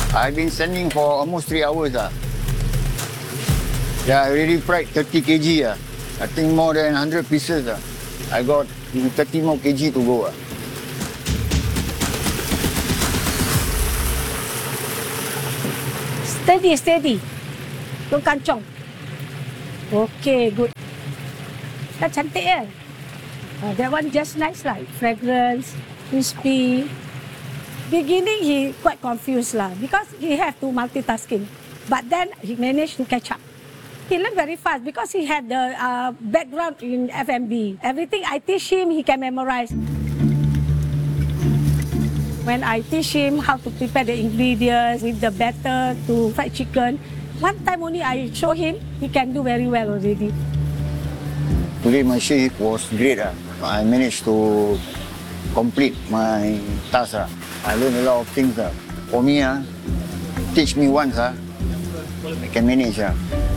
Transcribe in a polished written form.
I've been standing for almost 3 hours. Yeah, I already fried 30 kg. I think more than 100 pieces. I got 30 more kg to go. Steady, steady. Don't kancong. Okay, good. Dah cantik ya? That one just nice lah. Fragrance, crispy. Beginning he quite confused lah because he have to multitasking. But then he managed to catch up. He learned very fast because he had the background in F&B. Everything I teach him, he can memorize. When I teach him how to prepare the ingredients with the batter to fried chicken, one time only I show him, he can do very well already. Today my shift was great. I managed to complete my task. I learned a lot of things. For me, teach me once, I can manage.